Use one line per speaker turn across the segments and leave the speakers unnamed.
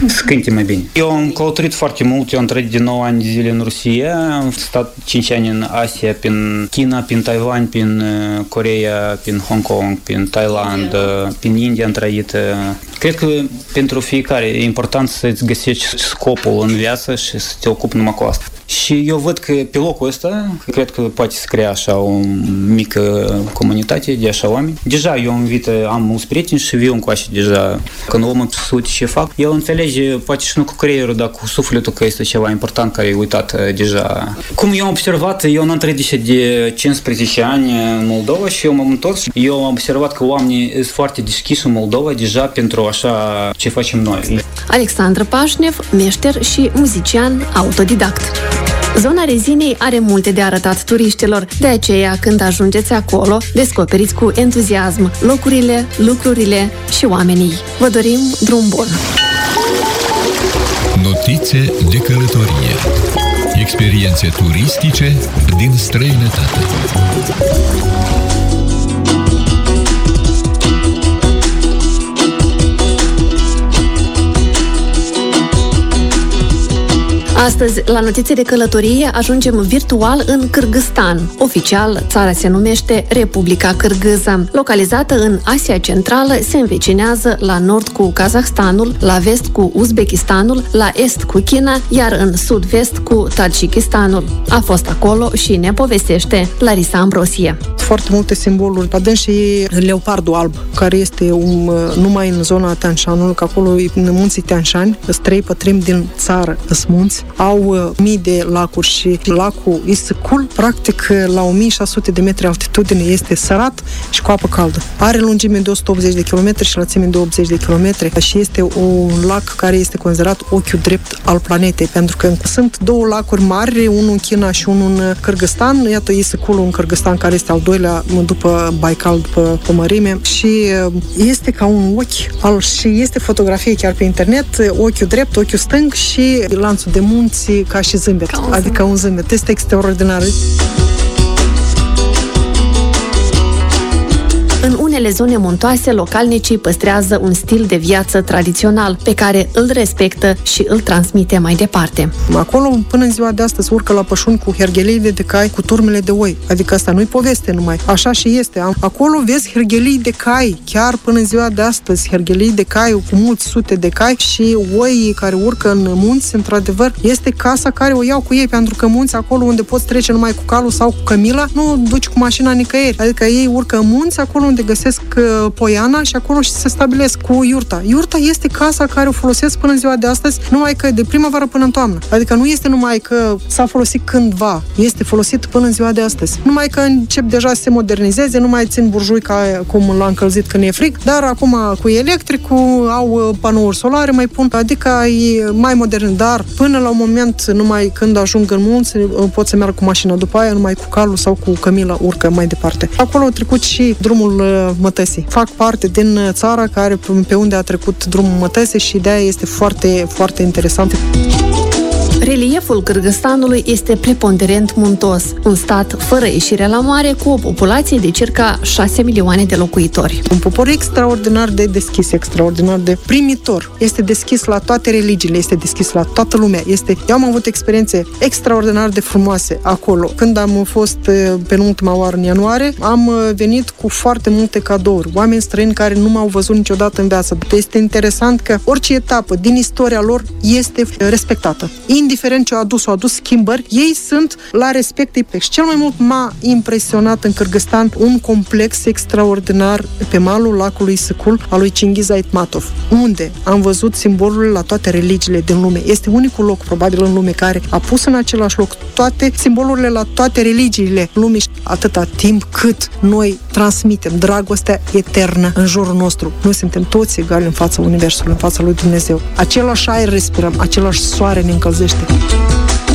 să cânte mai bine. Eu am călătorit foarte mult, eu am trăit de 9 ani de zile în Rusia, am stat 5 ani în Asia, prin China, prin Taiwan, prin Coreea, prin Hong Kong, prin Thailand, prin India am trăit. Cred că pentru fiecare e important să-ți găsești scopul în viață și să te ocupi numai cu asta. Și eu văd că pe locul ăsta, cred că poate să crea așa o mică comunitate de așa oameni. Deja eu am mulți prieteni și viu încoace deja. Când omul se uite ce fac, el înțelege, poate și nu cu creierul, dar cu sufletul, că este ceva important care e uitat deja. Cum eu am observat, eu n-am trăit deja de 15 ani în Moldova și eu m-am întors. Eu am observat că oamenii sunt foarte deschiși în Moldova deja pentru așa ce facem noi.
Alexandru Pașnev, meșter și muzician autodidact. Zona Rezinei are multe de arătat turiștilor, de aceea când ajungeți acolo, descoperiți cu entuziasm locurile, lucrurile și oamenii. Vă dorim drum bun!
Notițe de călătorie. Experiențe turistice din străinătate.
Astăzi, la notițe de călătorie, ajungem virtual în Kârgâzstan. Oficial, țara se numește Republica Kârgâză. Localizată în Asia Centrală, se învecinează la nord cu Kazahstanul, la vest cu Uzbekistanul, la est cu China, iar în sud-vest cu Tajikistanul. A fost acolo și ne povestește Larisa Ambrosie.
Foarte multe simboluri. Avem și leopardul alb, care este numai în zona Tian Shanului, că acolo în munții Tian Shan, 3/4 din țară sunt munți. Au mii de lacuri și lacul Issyk-Kul, practic la 1600 de metri altitudine, este sărat și cu apă caldă. Are lungime de 180 de km și lățime de 80 de km și este un lac care este considerat ochiul drept al planetei, pentru că sunt două lacuri mari, unul în China și unul în Kârgâzstan. Iată Issyk-Kulul în Kârgâzstan, care este al doilea după Baikal, după mărime, și este ca un ochi și este fotografie chiar pe internet, ochiul drept, ochiul stâng și lanțul de munți ca și zâmbet, adică un zâmbet. Este extraordinar.
În unele zone muntoase, localnicii păstrează un stil de viață tradițional, pe care îl respectă și îl transmite mai departe.
Acolo, până în ziua de astăzi, urcă la pășuni cu herghelii de cai, cu turmele de oi. Adică asta nu-i poveste numai. Așa și este. Acolo vezi herghelii de cai, chiar până în ziua de astăzi, herghelii de cai cu mulți sute de cai și oi care urcă în munți, într-adevăr, este casa care o iau cu ei, pentru că munți acolo unde poți trece numai cu calul sau cu cămila, nu duci cu mașina nicăieri. Adică ei urcă în munți, acolo unde găsesc poiana și acolo și se stabilesc cu iurta. Iurta este casa care o folosesc până în ziua de astăzi, numai că de primăvară până în toamnă. Adică nu este numai că s-a folosit cândva, este folosit până în ziua de astăzi. Numai că încep deja să se modernizeze, nu mai țin burjui ca cum l-a încălzit când e frig, dar acum cu electricul au panouri solare, mai pun, adică e mai modern, dar până la un moment, numai când ajung în munți, pot să meargă cu mașina, după aia numai cu calul sau cu cămila urcă mai departe. Acolo a trecut și drumul Mătăsii. Fac parte din țara pe unde a trecut drumul Mătăsii și de-aia este foarte, foarte interesant.
Relieful Kârgâzstanului este preponderent muntos, un stat fără ieșire la mare, cu o populație de circa 6 milioane de locuitori.
Un popor extraordinar de deschis, extraordinar de primitor. Este deschis la toate religiile, este deschis la toată lumea. Eu am avut experiențe extraordinar de frumoase acolo. Când am fost penultima oară în ianuarie, am venit cu foarte multe cadouri. Oameni străini care nu m-au văzut niciodată în viață. Este interesant că orice etapă din istoria lor este respectată. Indiferent ce au adus schimbări, ei sunt la respect. Și cel mai mult m-a impresionat în Kârgâzstan un complex extraordinar pe malul lacului Issyk-Kul al lui Cinghiz Aitmatov, unde am văzut simbolurile la toate religiile din lume. Este unicul loc, probabil, în lume care a pus în același loc toate simbolurile la toate religiile lumii, atâta timp cât noi transmitem dragostea eternă în jurul nostru. Noi suntem toți egali în fața Universului, în fața lui Dumnezeu. Același aer respirăm, același soare ne încălzește.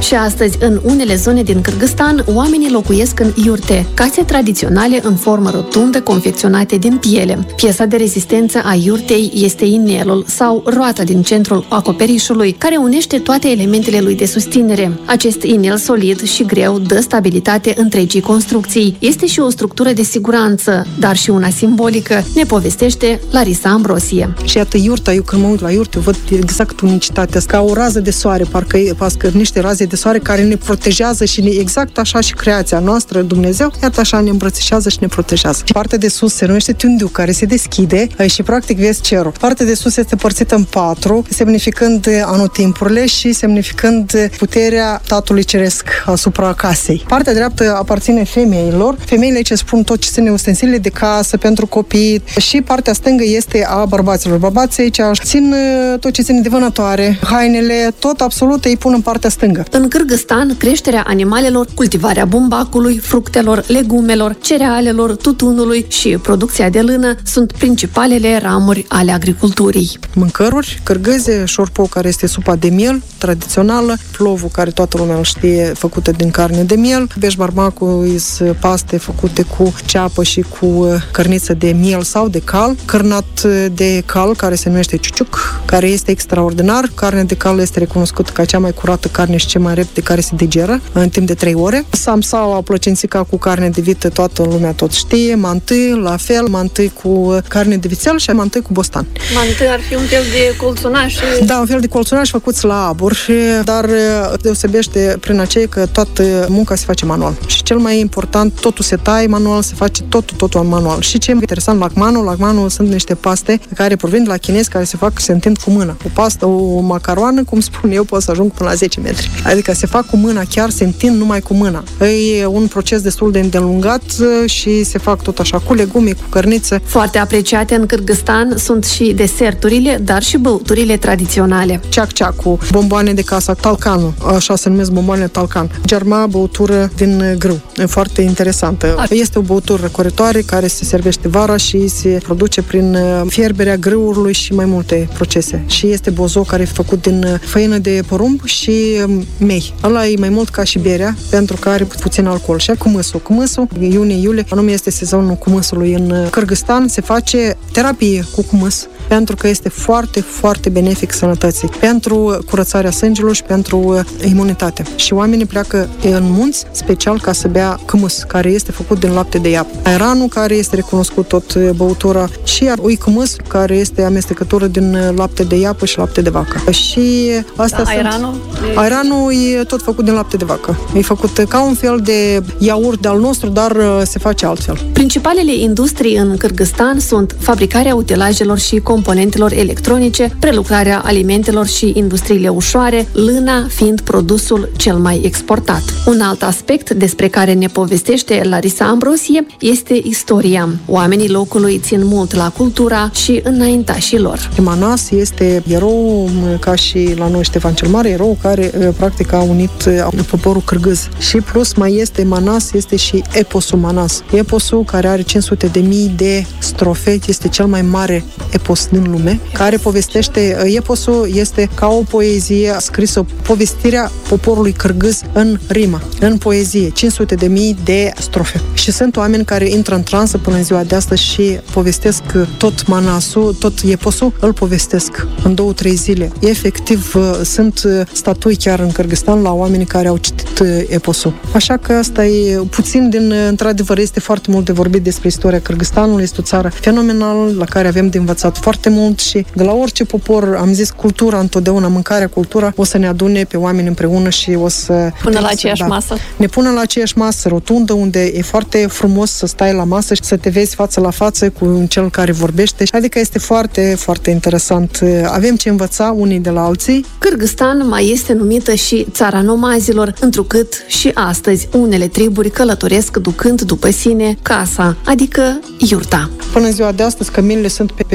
Și astăzi, în unele zone din Kârgâstan, oamenii locuiesc în iurte, case tradiționale în formă rotundă confecționate din piele. Piesa de rezistență a iurtei este inelul sau roata din centrul acoperișului, care unește toate elementele lui de susținere. Acest inel solid și greu dă stabilitate întregii construcții. Este și o structură de siguranță, dar și una simbolică, ne povestește Larisa Ambrosie.
Și iată iurta, eu când mă uit la iurte, eu văd exact unicitatea, ca o rază de soare, parcă niște raze de soare care ne protejează și exact așa și creația noastră, Dumnezeu, iată așa ne îmbrățișează și ne protejează. Partea de sus se numește Tundu, care se deschide și practic vezi cerul. Partea de sus este împărțită în 4, semnificând anotimpurile și semnificând puterea Tatălui Ceresc asupra casei. Partea dreaptă aparține femeilor. Femeile ce spun tot ce ține ustensilele de casă pentru copii și partea stângă este a bărbaților. Bărbații aici țin tot ce ține de vânătoare, hainele, tot absolut îi pun în partea stângă.
În Kârgâstan, creșterea animalelor, cultivarea bumbacului, fructelor, legumelor, cerealelor, tutunului și producția de lână sunt principalele ramuri ale agriculturii.
Mâncăruri cârgâze, șorpou, care este supa de miel tradițională, plovul, care toată lumea îl știe, făcută din carne de miel, beșbarmacul, paste făcute cu ceapă și cu cărniță de miel sau de cal, cărnat de cal, care se numește ciuciuc, care este extraordinar. Carnea de cal este recunoscută ca cea mai curată carne și cea mai repede care se digeră în timp de 3 ore. Samsaua, plăcințica cu carne de vită, toată lumea tot știe, mantâi, la fel, mantâi cu carne de vițel și mantâi cu bostan.
Mantâi ar fi un fel de colțunaș?
Da, un fel de colțunaș făcuți la abur, dar deosebește prin aceea că toată munca se face manual. Și cel mai important, totul se taie manual, se face totul manual. Și ce e interesant, lacmanul sunt niște paste care provin de la chinezi, care se întind cu mâna. O pastă, o macaroană, cum spun eu, pot să ajung până la 10 metri. Adică se fac cu mâna, chiar se întind numai cu mâna. E un proces destul de îndelungat și se fac tot așa, cu legume, cu cărniță.
Foarte apreciate în Kârgâstan sunt și deserturile, dar și băuturile tradiționale.
Ceac-ceacul, bomboane de casă, talcanul, așa se numesc bomboanele talcan. Germa, băutură din grâu. E foarte interesantă. Este o băutură răcoritoare care se servește vara și se produce prin fierberea grâului și mai multe procese. Și este bozo, care e făcut din făină de porumb și mei. Ăla e mai mult ca și berea, pentru că are puțin alcool. Și cumâsul, iunie-iulie, anume este sezonul cumâsului în Kârgâstan, se face terapie cu cumâs, pentru că este foarte, foarte benefic sănătății, pentru curățarea sângelui și pentru imunitate. Și oamenii pleacă în munți special ca să bea cumâs, care este făcut din lapte de iapă. Airanul, care este recunoscut tot băutura, și cumâs, care este amestecătură din lapte de iapă și lapte de vacă. Și astea
airanul?
Airanul e tot făcut din lapte de vacă. E făcut ca un fel de iaurt de al nostru, dar se face altfel.
Principalele industrii în Kârgâstan sunt fabricarea utilajelor și componentelor electronice, prelucrarea alimentelor și industriile ușoare, lâna fiind produsul cel mai exportat. Un alt aspect despre care ne povestește Larisa Ambrosie este istoria. Oamenii locului țin mult la cultura și înaintașii lor.
Manas este erou, ca și la noi Ștefan cel Mare, erou care practic a unit poporul cârgâz. Și plus mai este Manas, este și eposul Manas. Eposul, care are 500.000 de strofe, este cel mai mare epos din lume, care povestește, eposul este ca o poezie scrisă, povestirea poporului cârgâz în rimă, în poezie, 500.000 de strofe. Și sunt oameni care intră în transă până în ziua de astăzi și povestesc tot Manasul, tot eposul, îl povestesc în 2-3 zile. Efectiv, sunt statui chiar în Kârgâstan la oamenii care au citit eposul. Așa că asta e puțin din, într-adevăr, este foarte mult de vorbit despre istoria Kârgâstanului. Este o țară fenomenală la care avem de învățat foarte mult și de la orice popor, am zis, cultura întotdeauna, mâncarea, cultura, o să ne adune pe oameni împreună și o să...
Până la aceeași masă.
Ne pună la aceeași masă rotundă, unde e foarte frumos să stai la masă și să te vezi față la față cu cel care vorbește. Adică este foarte, foarte interesant. Avem ce învăța unii de la alții.
Kârgâstan mai este numită și țara nomazilor, întrucât și astăzi unele triburi călătoresc ducând după sine casa, adică iurta.
Până în ziua de astăzi, căminile sunt pe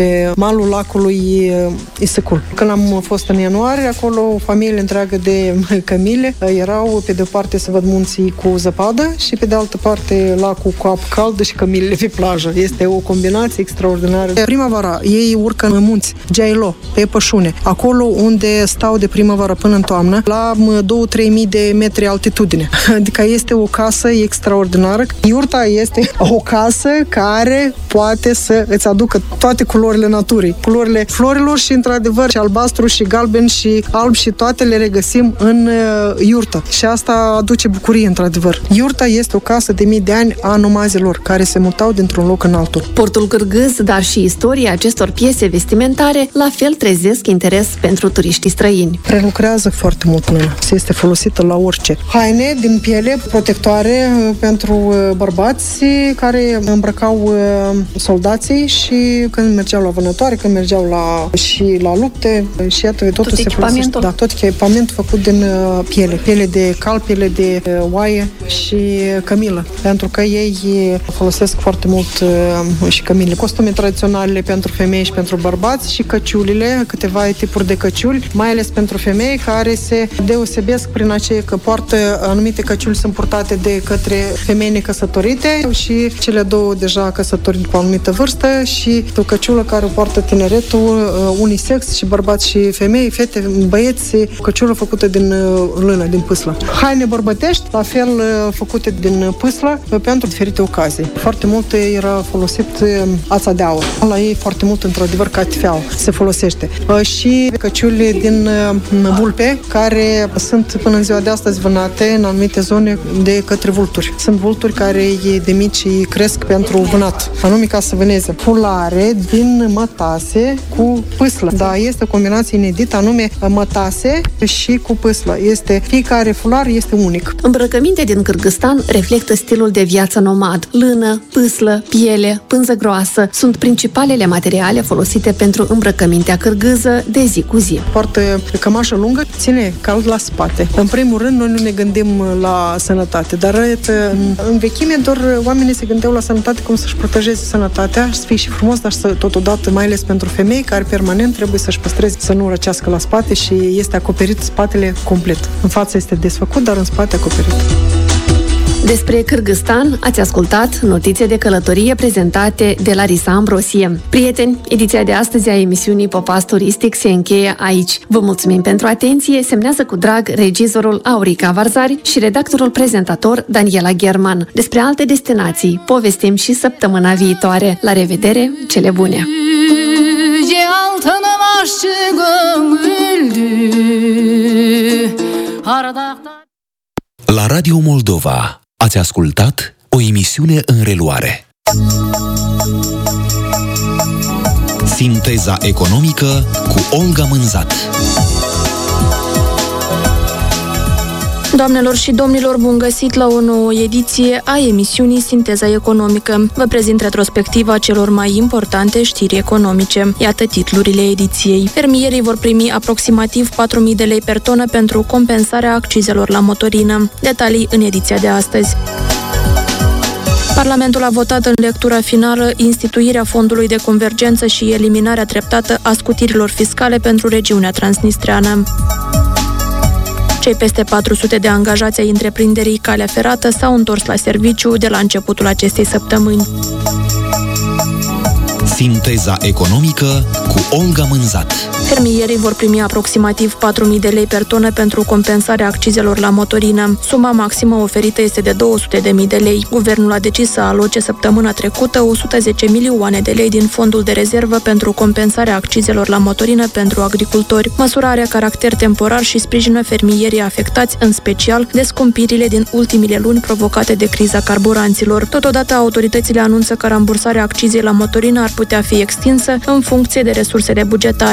malul lacului Isăcul. Când am fost în ianuarie, acolo o familie întreagă de cămile erau pe de-o parte să văd munții cu zăpadă și pe de altă parte lacul cu apă caldă și cămilele pe plajă. Este o combinație extraordinară. Primăvara ei urcă în munți, Giailo, pe pășune, acolo unde stau de primăvară până în toamnă, la 2-3 mii de metri altitudine. Adică este o casă extraordinară. Iurta este o casă care poate să îți aducă toate culorile naturii, culorile florilor și, într-adevăr, și albastru și galben și alb și toate le regăsim în iurtă. Și asta aduce bucurie, într-adevăr. Iurta este o casă de mii de ani a nomazilor care se mutau dintr-un loc în altul.
Portul cârgâz, dar și istoria acestor piese vestimentare, la fel trezesc interes pentru turiștii străini.
Prelucrează foarte mult mâna. Se este folosită la orice. Haine din piele, protectoare pentru bărbați care îmbrăcau soldații și când mergeau la vânătoare, când mergeau la lupte și iată, totul se folosește. Da, tot echipamentul făcut din piele de cal, piele de oaie și cămilă, pentru că ei folosesc foarte mult și cămile. Costume tradiționale pentru femei și pentru bărbați și căciulile, câteva tipuri de căciuli, mai ales pentru femei, care se deosebesc prin aceea că poartă anumite căciuli sunt purtate de către femei necăsătorite și cele două deja căsătorite după o anumită vârstă și o căciulă care o poartă tineretul unisex și bărbați și femei, fete, băieți, o căciulă făcută din lână, din pâslă. Haine bărbătești, la fel făcute din pâslă pentru diferite ocazii. Foarte mult era folosit ața de aur. La ei foarte mult, într-adevăr, catifeau se folosește. Și căciuli din vulpe, care sunt până în ziua de astăzi vânate în anumite zone de către vulturi. Sunt vulturi care de mici cresc pentru vânat, anume ca să vâneze. Fulare din mătase cu pâslă. Da, este o combinație inedită, anume mătase și cu pâslă. Fiecare fular este unic.
Îmbrăcăminte din Cârgăstan reflectă stilul de viață nomad. Lână, pâslă, piele, pânză groasă sunt principalele materiale folosite pentru îmbrăcămintea cârgâză de zi cu zi.
Poartă cămașă lungă, ține cald la spate. În primul rând, noi nu ne gândim la sănătate, dar în vechime doar oamenii se gândeau la sănătate, cum să-și protejeze sănătatea, să fie și frumos, dar să totodată, mai ales pentru femei, care permanent trebuie să-și păstreze, să nu răcească la spate și este acoperit spatele complet. În față este desfăcut, dar în spate acoperit.
Despre Cârgăstan ați ascultat notițe de călătorie prezentate de Larisa Ambrosie. Prieteni, ediția de astăzi a emisiunii Popas Turistic se încheie aici. Vă mulțumim pentru atenție, semnează cu drag regizorul Aurica Varzari și redactorul prezentator Daniela German. Despre alte destinații povestim și săptămâna viitoare. La revedere, cele bune!
La Radio Moldova ați ascultat o emisiune în reluare. Sinteza economică cu Olga Mânzat.
Doamnelor și domnilor, bun găsit la o nouă ediție a emisiunii Sinteza economică. Vă prezint retrospectiva celor mai importante știri economice. Iată titlurile ediției. Fermierii vor primi aproximativ 4.000 de lei per tonă pentru compensarea accizelor la motorină. Detalii în ediția de astăzi. Parlamentul a votat în lectura finală instituirea Fondului de Convergență și eliminarea treptată a scutirilor fiscale pentru regiunea transnistreană. Cei peste 400 de angajați ai întreprinderii Calea Ferată s-au întors la serviciu de la începutul acestei săptămâni.
Sinteza economică cu Olga Mânzat.
Fermierii vor primi aproximativ 4.000 de lei per tonă pentru compensarea accizelor la motorină. Suma maximă oferită este de 200.000 de lei. Guvernul a decis să aloce săptămâna trecută 110 milioane de lei din fondul de rezervă pentru compensarea accizelor la motorină pentru agricultori. Măsura are caracter temporar și sprijină fermierii afectați, în special de scumpirile din ultimile luni provocate de criza carburanților. Totodată, autoritățile anunță că rambursarea accizei la motorină ar putea fi extinsă în funcție de resursele bugetare. Ce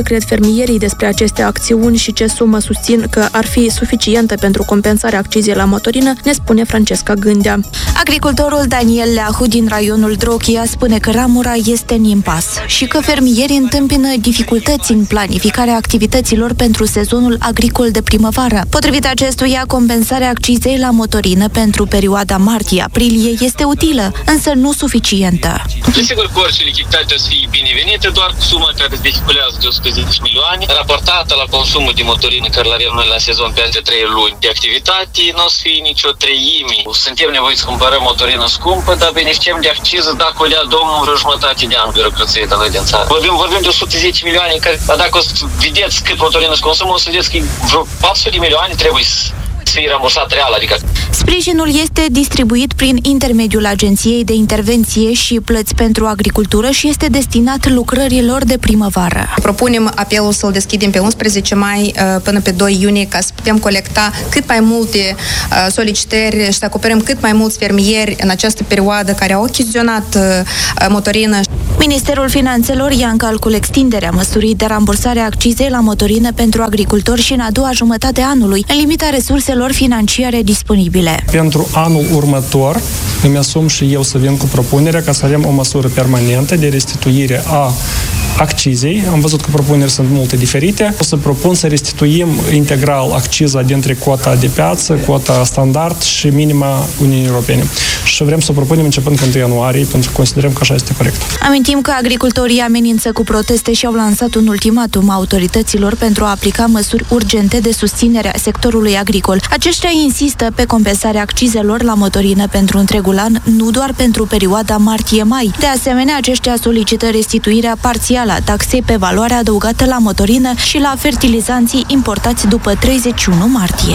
ce cred fermierii despre aceste acțiuni și ce sumă susțin că ar fi suficientă pentru compensarea accizei la motorină, ne spune Francesca Gândea.
Agricultorul Daniel Leahu din raionul Drochia spune că ramura este în impas și că fermierii întâmpină dificultăți în planificarea activităților pentru sezonul agricol de primăvară. Potrivit acestuia, compensarea accizei la motorină pentru perioada martie-aprilie este utilă, însă nu suficientă.
Desigur că orice lichiditate o să fie binevenită, doar cu suma care se vehiculează de 110 milioane, raportată la consumul de motorină care îl avem noi la sezon peste 3 luni de activitate, nu o să fie nicio treime. Suntem nevoiți să cumpărăm motorină scumpă, dar beneficiem de acciză dacă o lea domnul vreo jumătate de an birocrație de noi din țară. Vorbim de 110 milioane, care, dacă o să vedeți cât motorină se consumă, o să vedeți că vreo 400 de milioane trebuie să fie rambursat real, adică.
Sprijinul este distribuit prin intermediul Agenției de Intervenție și Plăți pentru Agricultură și este destinat lucrărilor de primăvară.
Propunem apelul să-l deschidem pe 11 mai până pe 2 iunie ca să putem colecta cât mai multe solicitări și să acoperim cât mai mulți fermieri în această perioadă care au achiziționat motorină.
Ministerul Finanțelor ia în calcul extinderea măsurii de rambursare a accizei la motorină pentru agricultori și în a doua jumătate a anului, în limita resurselor financiare disponibile.
Pentru anul următor îmi asum și eu să vin cu propunerea ca să avem o măsură permanentă de restituire a accizei. Am văzut că propuneri sunt multe diferite. O să propun să restituim integral acciza dintre cota de piață, cota standard și minima Uniunii Europene. Și vrem să o propunem începând cu 1 ianuarie, pentru că considerăm că așa este corect.
Amintim că agricultorii amenință cu proteste și au lansat un ultimatum autorităților pentru a aplica măsuri urgente de susținere a sectorului agricol. Aceștia insistă pe compensarea accizelor la motorină pentru întregul an, nu doar pentru perioada martie-mai. De asemenea, aceștia solicită restituirea parțială a taxei pe valoarea adăugată la motorină și la fertilizanții importați după 31 martie.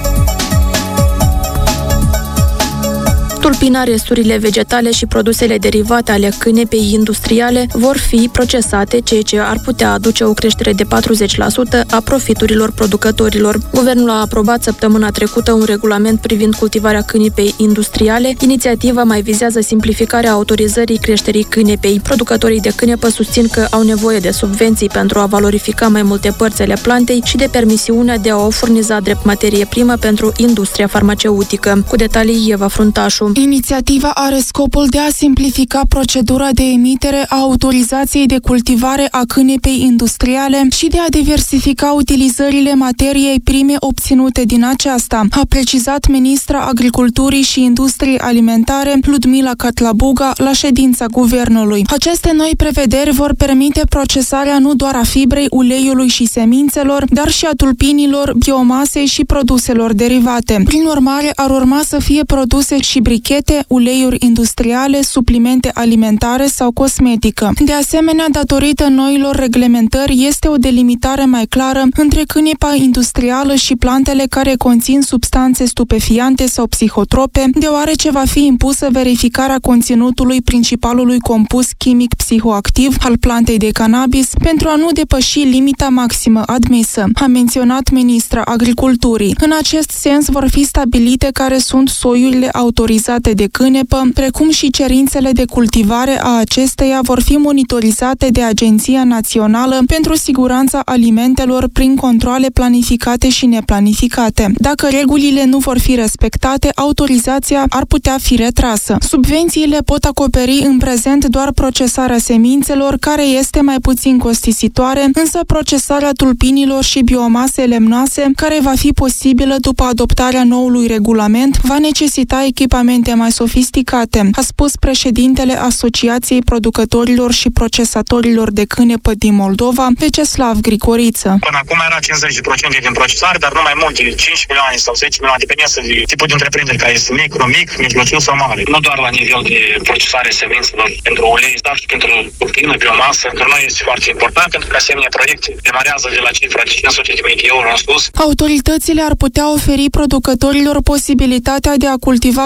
Tulpina, resturile vegetale și produsele derivate ale cânepei industriale vor fi procesate, ceea ce ar putea aduce o creștere de 40% a profiturilor producătorilor. Guvernul a aprobat săptămâna trecută un regulament privind cultivarea cânepei industriale. Inițiativa mai vizează simplificarea autorizării creșterii cânepei. Producătorii de cânepă susțin că au nevoie de subvenții pentru a valorifica mai multe părți ale plantei și de permisiunea de a o furniza drept materie primă pentru industria farmaceutică. Cu detalii, Eva Fruntașu.
Inițiativa are scopul de a simplifica procedura de emitere a autorizației de cultivare a cânepei industriale și de a diversifica utilizările materiei prime obținute din aceasta, a precizat ministra Agriculturii și Industriei Alimentare Ludmila Catlabuga la ședința guvernului. Aceste noi prevederi vor permite procesarea nu doar a fibrei, uleiului și semințelor, dar și a tulpinilor, biomasei și produselor derivate. Prin urmare, ar urma să fie produse și brichete, uleiuri industriale, suplimente alimentare sau cosmetică. De asemenea, datorită noilor reglementări, este o delimitare mai clară între cânepa industrială și plantele care conțin substanțe stupefiante sau psihotrope, deoarece va fi impusă verificarea conținutului principalului compus chimic psihoactiv al plantei de cannabis pentru a nu depăși limita maximă admisă, a menționat ministra Agriculturii. În acest sens vor fi stabilite care sunt soiurile autorizate de cânepă, precum și cerințele de cultivare a acesteia vor fi monitorizate de Agenția Națională pentru Siguranța Alimentelor prin controale planificate și neplanificate. Dacă regulile nu vor fi respectate, autorizația ar putea fi retrasă. Subvențiile pot acoperi în prezent doar procesarea semințelor, care este mai puțin costisitoare, însă procesarea tulpinilor și biomase lemnoase, care va fi posibilă după adoptarea noului regulament, va necesita echipamente mai sofisticate, a spus președintele Asociației Producătorilor și Procesatorilor de Cânepă din Moldova, Veceslav Grigoriță.
Până acum era 50% din procesare, dar nu mai mult de 5 milioane sau 10 milioane, depinde de tipul de întreprindere, care este mic, mijlociu sau mare. Nu doar la nivel de procesare semințelor pentru ulei, dar și pentru tulpină, biomasă. Pentru noi este foarte important, pentru că asemenea proiecte demarează de la cifra de 500.000 de euro în sus.
Autoritățile ar putea oferi producătorilor posibilitatea de a cultiva cânepă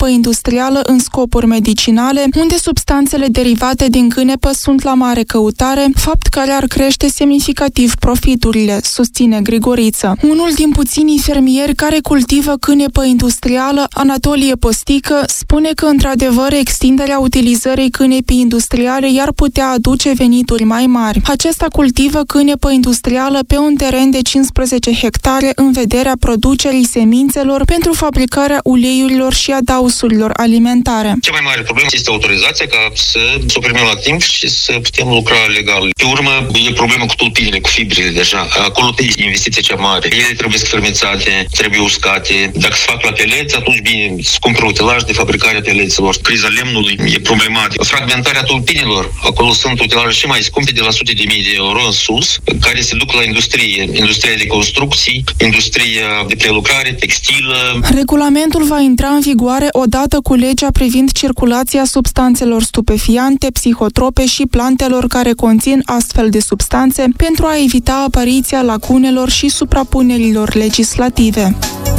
cânepă industrială în scopuri medicinale, unde substanțele derivate din cânepă sunt la mare căutare, fapt care ar crește semnificativ profiturile, susține Grigoriță. Unul din puținii fermieri care cultivă cânepă industrială, Anatolie Postică, spune că într-adevăr extinderea utilizării cânepii industriale i-ar putea aduce venituri mai mari. Acesta cultivă cânepă industrială pe un teren de 15 hectare în vederea producerii semințelor pentru fabricarea uleiurilor și adausurilor alimentare.
Cea mai mare problemă este autorizația ca să o primim la timp și să putem lucra legal. Pe urmă, e problemă cu tulpinile, cu fibrele deja. Acolo este investiția cea mare. Ele trebuie fermențate, trebuie uscate. Dacă se fac la peleți, atunci bine, se cumpără utilaj de fabricare a peleților. Criza lemnului e problematică. Fragmentarea tulpinilor. Acolo sunt utilaje și mai scumpe de la sute de mii de euro în sus, care se duc la industrie. Industria de construcții, industria de prelucrare, textilă.
Regulamentul va intra în vigoare odată cu legea privind circulația substanțelor stupefiante, psihotrope și plantelor care conțin astfel de substanțe pentru a evita apariția lacunelor și suprapunerilor legislative.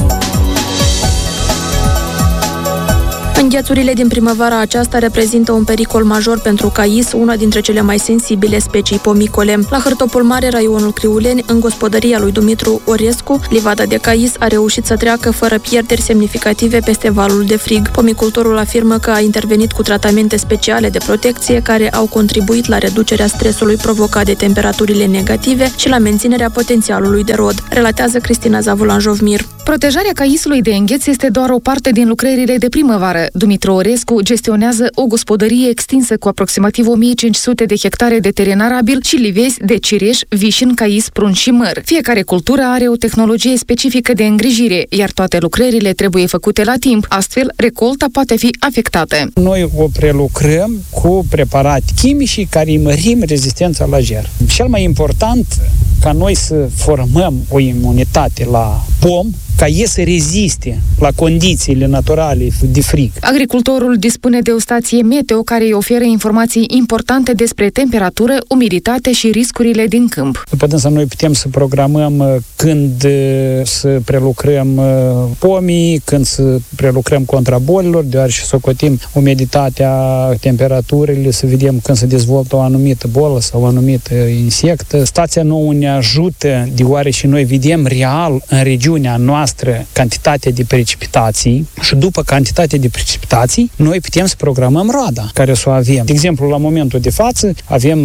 Înghețurile din primăvara aceasta reprezintă un pericol major pentru cais, una dintre cele mai sensibile specii pomicole. La Hârtopul Mare, raionul Criuleni, în gospodăria lui Dumitru Orescu, livada de cais a reușit să treacă fără pierderi semnificative peste valul de frig. Pomicultorul afirmă că a intervenit cu tratamente speciale de protecție care au contribuit la reducerea stresului provocat de temperaturile negative și la menținerea potențialului de rod, relatează Cristina Zavulan-Jovmir.
Protejarea caisului de îngheț este doar o parte din lucrările de primăvară. Dumitru Orescu gestionează o gospodărie extinsă cu aproximativ 1500 de hectare de teren arabil și livezi de cireș, vișin, cais, prun și măr. Fiecare cultură are o tehnologie specifică de îngrijire, iar toate lucrările trebuie făcute la timp, astfel recolta poate fi afectată.
Noi o prelucrăm cu preparate chimici care îi mărim rezistența la ger. Cel mai important ca noi să formăm o imunitate la pom, ca ei să reziste la condițiile naturale de frig.
Agricultorul dispune de o stație meteo care îi oferă informații importante despre temperatură, umiditate și riscurile din câmp.
După dânsa, noi putem să programăm când să prelucrăm pomii, când să prelucrăm contra bolilor, deoarece socotim umiditatea, temperaturile, să vedem când se dezvoltă o anumită bolă sau o anumită insectă. Stația nouă ne ajută, deoarece noi vedem real în regiunea noastră cantitatea de precipitații și după cantitatea de precipitații noi putem să programăm roada care să o avem. De exemplu, la momentul de față avem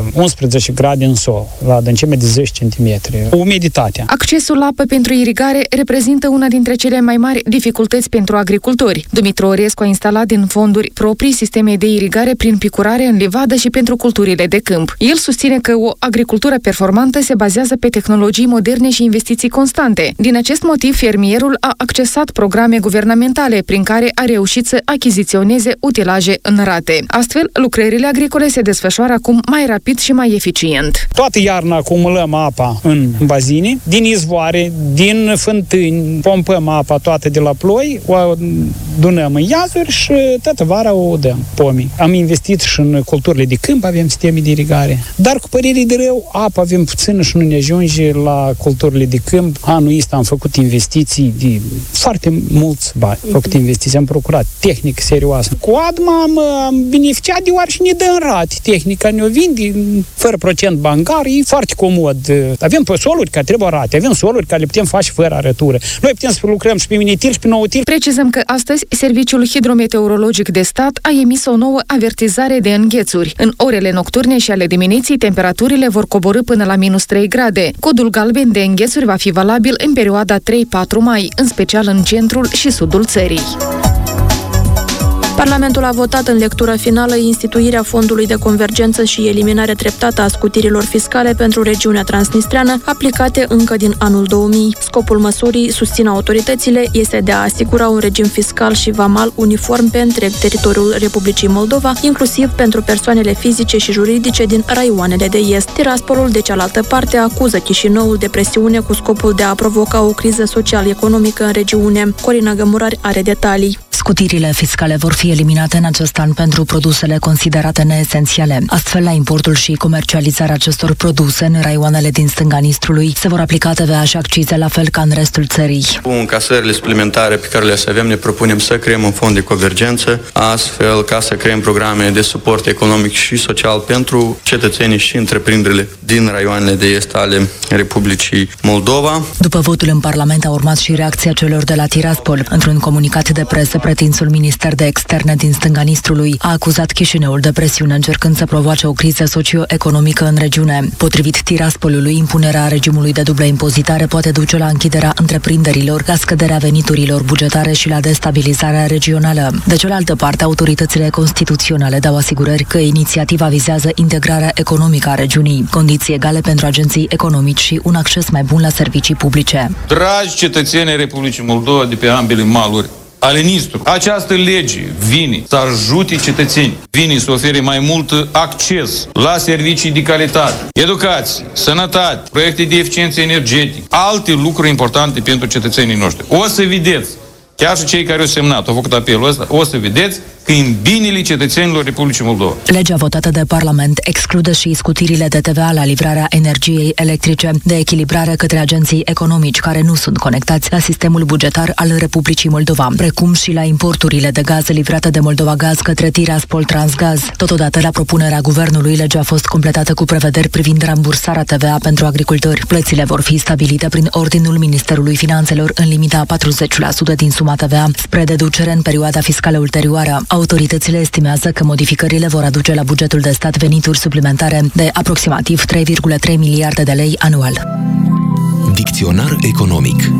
11 grade în sol, la adâncime de 10 cm. Umiditatea.
Accesul la apă pentru irigare reprezintă una dintre cele mai mari dificultăți pentru agricultori. Dumitru Orescu a instalat din fonduri proprii sisteme de irigare prin picurare în livadă și pentru culturile de câmp. El susține că o agricultură performantă se bazează pe tehnologii moderne și investiții constante. Din acest motiv, fermierul a accesat programe guvernamentale prin care a reușit să achiziționeze utilaje în rate. Astfel, lucrările agricole se desfășoară acum mai rapid și mai eficient.
Toată iarna acumulăm apa în bazine, din izvoare, din fântâni, pompăm apa toată de la ploi, o adunăm în iazuri și toată vara o dăm pomii. Am investit și în culturile de câmp, avem sisteme de irigare. Dar cu părere de rău, apă avem puțină și nu ne ajunge la culturile de câmp. Anul ăsta am făcut investiții de foarte mulți bani. Am făcut investiții, am procurat tehnică serioasă. Cu ADMA am beneficiat deoarece ne dă în rate. Tehnica ne-o vinde fără procent bancar, e foarte comod. Avem pe soluri care trebuie rate, avem soluri care le putem face fără arătură. Noi putem să lucrăm și pe minitil și pe noutil.
Precizăm că astăzi Serviciul Hidrometeorologic de Stat a emis o nouă avertizare de înghețuri. În orele nocturne și ale dimineții, temperaturile vor coborî până la -3 grade. Codul galben de înghețuri va fi valabil în perioada 3-4 mai, în special în centrul și sudul țării.
Parlamentul a votat în lectură finală instituirea Fondului de Convergență și eliminare treptată a scutirilor fiscale pentru regiunea transnistreană, aplicate încă din anul 2000. Scopul măsurii, susțin autoritățile, este de a asigura un regim fiscal și vamal uniform pe întreg teritoriul Republicii Moldova, inclusiv pentru persoanele fizice și juridice din raioanele de est. Tiraspolul, de cealaltă parte, acuză Chișinăul de presiune cu scopul de a provoca o criză social-economică în regiune. Corina Gămurari are detalii.
Scutirile fiscale vor fi eliminate în acest an pentru produsele considerate neesențiale. Astfel, la importul și comercializarea acestor produse în raioanele din stânga Nistrului se vor aplica TVA și accize la fel ca în restul țării.
Cu încasările suplimentare pe care le avem, ne propunem să creăm un fond de convergență, astfel ca să creăm programe de suport economic și social pentru cetățenii și întreprinderile din raioanele de est ale Republicii Moldova.
După votul în Parlament a urmat și reacția celor de la Tiraspol. Într-un comunicat de presă, pretinsul minister de externe din stânga Nistrului a acuzat Chișinăul de presiune încercând să provoace o criză socio-economică în regiune. Potrivit Tiraspolului, impunerea regimului de dublă impozitare poate duce la închiderea întreprinderilor, la scăderea veniturilor bugetare și la destabilizarea regională. De cealaltă parte, autoritățile constituționale dau asigurări că inițiativa vizează integrarea economică a regiunii, condiții egale pentru agenții economici și un acces mai bun la servicii publice.
Dragi cetățenii Republicii Moldova de pe ambele maluri ale Nistru, această lege vine să ajute cetățenii, vine să ofere mai mult acces la servicii de calitate, educație, sănătate, proiecte de eficiență energetică, alte lucruri importante pentru cetățenii noștri. O să vedeți, chiar și cei care au semnat, au făcut apelul ăsta, o să vedeți că în binele cetățenilor Republicii Moldova.
Legea votată de Parlament exclude și scutirile de TVA la livrarea energiei electrice, de echilibrare către agenții economici care nu sunt conectați la sistemul bugetar al Republicii Moldova, precum și la importurile de gaz livrate de Moldova Gaz către Tiraspol Transgaz. Totodată, la propunerea guvernului, legea a fost completată cu prevederi privind rambursarea TVA pentru agricultori. Plățile vor fi stabilite prin ordinul Ministerului Finanțelor în limita a 40% din suma TVA spre deducere în perioada fiscală ulterioară. Autoritățile estimează că modificările vor aduce la bugetul de stat venituri suplimentare de aproximativ 3,3 miliarde de lei anual.
Dicționar economic.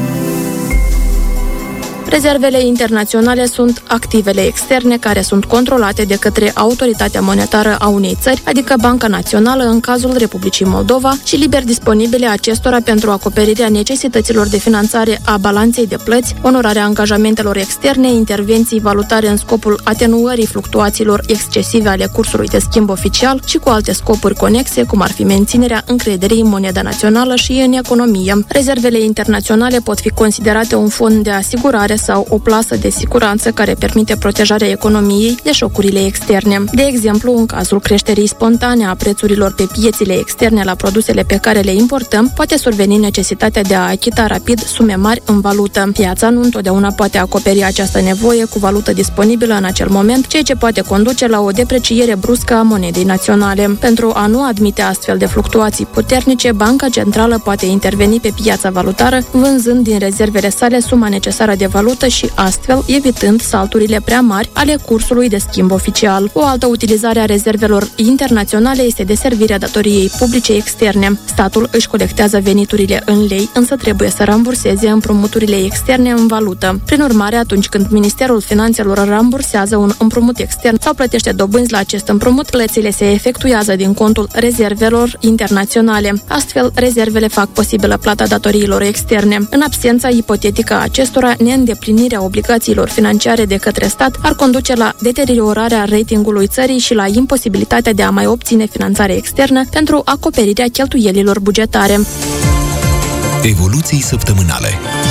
Rezervele internaționale sunt activele externe care sunt controlate de către autoritatea monetară a unei țări, adică Banca Națională în cazul Republicii Moldova, și liber disponibile acestora pentru acoperirea necesităților de finanțare a balanței de plăți, onorarea angajamentelor externe, intervenții valutare în scopul atenuării fluctuațiilor excesive ale cursului de schimb oficial și cu alte scopuri conexe, cum ar fi menținerea încrederii în moneda națională și în economie. Rezervele internaționale pot fi considerate un fond de asigurare sau o plasă de siguranță care permite protejarea economiei de șocurile externe. De exemplu, în cazul creșterii spontane a prețurilor pe piețele externe la produsele pe care le importăm, poate surveni necesitatea de a achita rapid sume mari în valută. Piața nu întotdeauna poate acoperi această nevoie cu valută disponibilă în acel moment, ceea ce poate conduce la o depreciere bruscă a monedei naționale. Pentru a nu admite astfel de fluctuații puternice, Banca Centrală poate interveni pe piața valutară, vânzând din rezervele sale suma necesară de valută și astfel evitând salturile prea mari ale cursului de schimb oficial. O altă utilizare a rezervelor internaționale este deservirea datoriei publice externe. Statul își colectează veniturile în lei, însă trebuie să ramburseze împrumuturile externe în valută. Prin urmare, atunci când Ministerul Finanțelor rambursează un împrumut extern sau plătește dobânzi la acest împrumut, plățile se efectuează din contul rezervelor internaționale. Astfel, rezervele fac posibilă plata datoriilor externe. În absența ipotetică a acestora, neîndeplinirea obligațiilor financiare de către stat ar conduce la deteriorarea ratingului țării și la imposibilitatea de a mai obține finanțare externă pentru acoperirea cheltuielilor bugetare.
Evoluții săptămânale.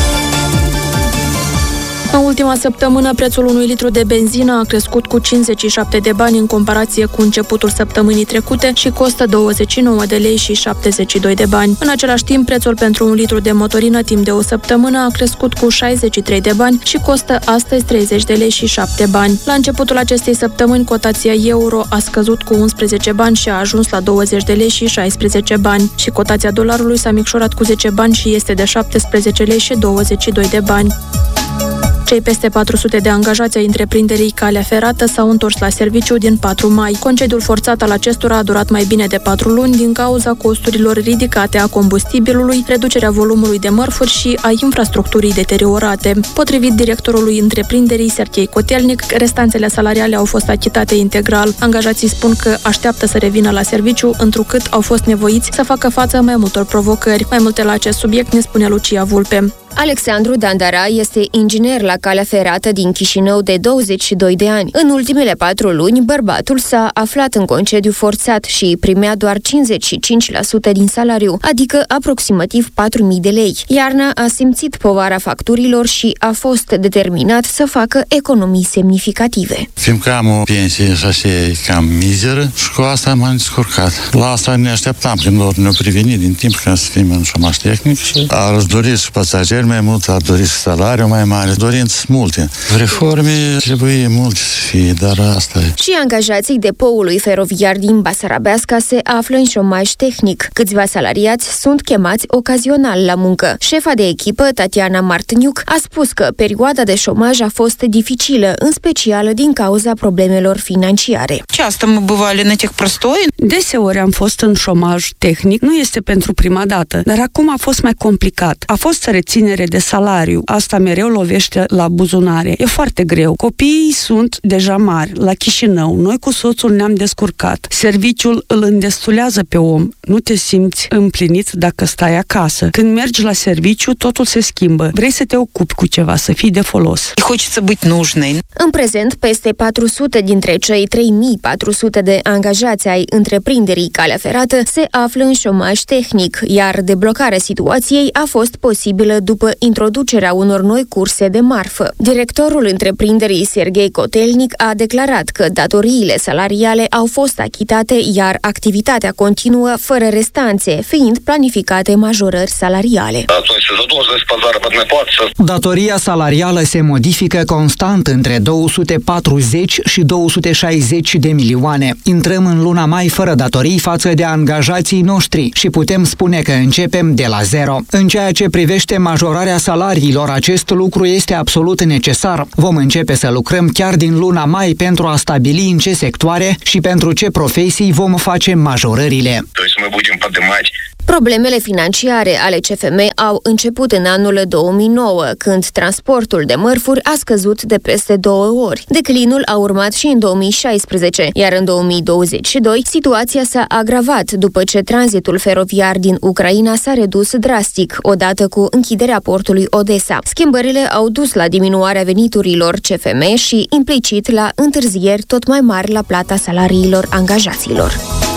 În ultima săptămână, prețul unui litru de benzină a crescut cu 57 de bani în comparație cu începutul săptămânii trecute și costă 29 de lei și 72 de bani. În același timp, prețul pentru un litru de motorină timp de o săptămână a crescut cu 63 de bani și costă astăzi 30 de lei și 7 bani. La începutul acestei săptămâni, cotația euro a scăzut cu 11 bani și a ajuns la 20 de lei și 16 bani. Și cotația dolarului s-a micșorat cu 10 bani și este de 17 lei și 22 de bani. Cei peste 400 de angajați ai întreprinderii Calea Ferată s-au întors la serviciu din 4 mai. Concediul forțat al acestora a durat mai bine de 4 luni din cauza costurilor ridicate a combustibilului, reducerea volumului de mărfuri și a infrastructurii deteriorate. Potrivit directorului întreprinderii, Serghei Cotelnic, restanțele salariale au fost achitate integral. Angajații spun că așteaptă să revină la serviciu, întrucât au fost nevoiți să facă față mai multor provocări. Mai multe la acest subiect ne spune Lucia Vulpe.
Alexandru Dandara este inginer la calea ferată din Chișinău de 22 de ani. În ultimele 4 luni, bărbatul s-a aflat în concediu forțat și primea doar 55% din salariu, adică aproximativ 4.000 de lei. Iarna a simțit povara facturilor și a fost determinat să facă economii semnificative.
Fiindcă am o pensie așa cam mizeră și cu asta m-am descurcat. La asta ne așteptam, când ne-au prevenit din timp ca să fim în șomaj tehnic și ar dori și pasageri mai mult, ar dori și salariu mai mare, dorințe multe. Reforme trebuie multe să fie, dar asta e.
Și angajații depoului feroviar din Basarabeasca se află în șomaj tehnic. Câțiva salariați sunt chemați ocazional la muncă. Șefa de echipă, Tatiana Martiniuc, a spus că perioada de șomaj a fost dificilă, în special din cauza problemelor financiare.
Часто мы бывали на техпростой.
Deseori am fost în șomaj tehnic, nu este pentru prima dată, dar acum a fost mai complicat. A fost reținere de salariu, asta mereu lovește la buzunare. E foarte greu. Copiii sunt deja mari, la Chișinău. Noi cu soțul ne-am descurcat. Serviciul îl îndestulează pe om. Nu te simți împlinit dacă stai acasă. Când mergi la serviciu, totul se schimbă. Vrei să te ocupi cu ceva, să fii de folos.
Хочется быть нужной.
În prezent, peste 400 dintre cei 3400 de angajați ai întreprinderii Calea Ferată se află în șomaj tehnic, iar deblocarea situației a fost posibilă după introducerea unor noi curse de marfă. Directorul întreprinderii Serghei Cotelnic a declarat că datoriile salariale au fost achitate, iar activitatea continuă fără restanțe, fiind planificate majorări salariale.
Datoria salarială se modifică constant între 240 și 260 de milioane. Intrăm în luna mai fără datorii față de angajații noștri și putem spune că începem de la zero. În ceea ce privește majorarea salariilor, acest lucru este absolut necesar. Vom începe să lucrăm chiar din luna mai pentru a stabili în ce sectoare și pentru ce profesii vom face majorările.
Problemele financiare ale CFM au început în anul 2009, când transportul de mărfuri a scăzut de peste 2 ori. Declinul a urmat și în 2016, iar în 2022 situația s-a agravat după ce tranzitul feroviar din Ucraina s-a redus drastic, odată cu închiderea portului Odessa. Schimbările au dus la diminuarea veniturilor CFM și, implicit, la întârzieri tot mai mari la plata salariilor angajaților.